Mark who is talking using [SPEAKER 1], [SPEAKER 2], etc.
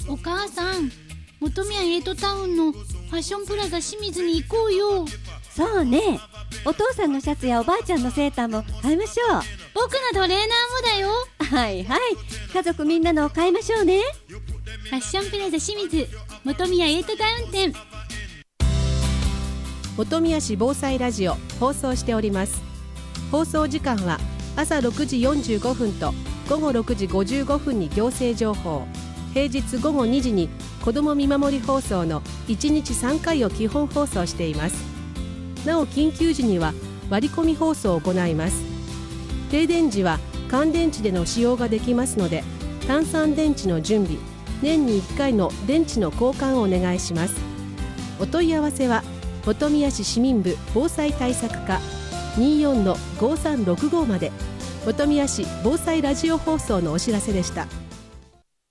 [SPEAKER 1] お母さん、本宮エイトタウンのファッションプラザ清水に行こうよ。
[SPEAKER 2] そうね、お父さんのシャツやおばあちゃんのセーターも買いましょう。
[SPEAKER 1] 僕のトレーナーもだよ。
[SPEAKER 2] はいはい、家族みんなのを買いましょうね。
[SPEAKER 1] ファッションプラザ清水本宮エイトタウン店。
[SPEAKER 3] 本宮市防災ラジオ放送しております。放送時間は朝6時45分と午後6時55分に行政情報、平日午後2時に子ども見守り放送の1日3回を基本放送しています。なお緊急時には割り込み放送を行います。停電時は乾電池での使用ができますので、単3電池の準備、年に1回の電池の交換をお願いします。お問い合わせは本宮市市民部防災対策課 24-5365 まで。本宮市防災ラジオ放送のお知らせでした。